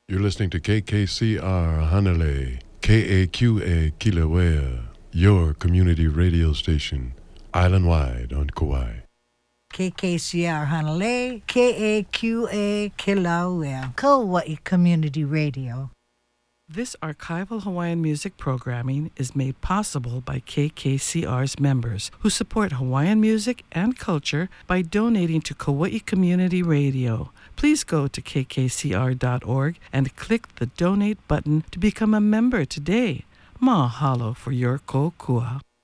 You're listening to KKCR Hanalei, KAQA Kilauea, your community radio station, island-wide on Kauai. KKCR Hanalei, KAQA Kilauea, Kauai Community Radio. This archival Hawaiian music programming is made possible by KKCR's members who support Hawaiian music and culture by donating to Kauai Community Radio. Please go to kkcr.org and click the donate button to become a member today. Mahalo for your kokua.